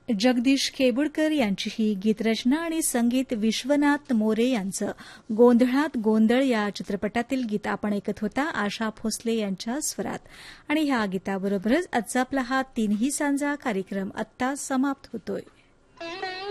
जगदीश केबुडकर यांची ही गीतरचना आणि संगीत विश्वनाथ मोरे यांचं गोंधळात गोंधळ या चित्रपटातील गीत आपण ऐकत होता आशा भोसले यांच्या स्वरात. आणि ह्या गीताबरोबरच आजचा आपला हा तीनही सांजा कार्यक्रम आत्ता समाप्त होतोय.